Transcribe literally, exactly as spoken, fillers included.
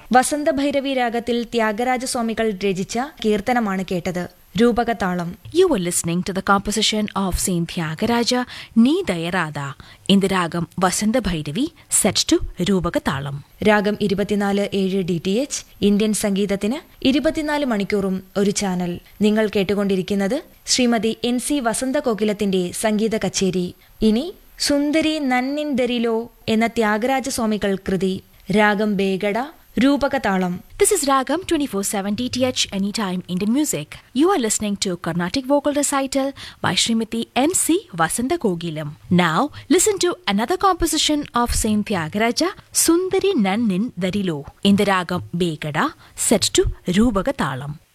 വസന്തഭൈരവി രാഗത്തിൽ ത്യാഗരാജസ്വാമികൾ രചിച്ച കീർത്തനമാണ് കേട്ടത്. രൂപകതാളം. You were listening to the composition of Saint Tyagaraja Ni Dayarada in the ragam Vasanta Bhairavi set to Rupakatalam. രാഗം ഇരുപത്തിനാല് ഏഴ് D T H Indian സംഗീതത്തിന് ഇരുപത്തിനാല് മണിക്കൂറും ഒരു ചാനൽ. നിങ്ങൾ കേട്ടുകൊണ്ടിരിക്കുന്നത് ശ്രീമതി എൻ സി വസന്തകോകിലത്തിന്റെ സംഗീത കച്ചേരി. ഇനി സുന്ദരി നന്നിൻദരിലോ എന്ന ത്യാഗരാജസ്വാമികൾ കൃതി. രാഗം Begada, രൂപകതാളം. This is Ragam twenty-four seven D T H Anytime Indian Music. You are listening to Carnatic Vocal Recital by Srimati M C Vasanta Kogilam. Now listen to another composition of Saint Tyagaraja, Sundari Nannin Darilo, in the Ragam Begada set to Rupakatalam.